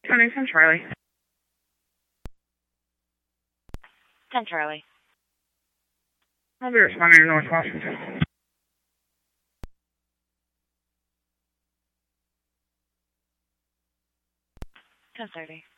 10 Charlie. 10 Charlie. I'll be responding to North Washington. Ten 30.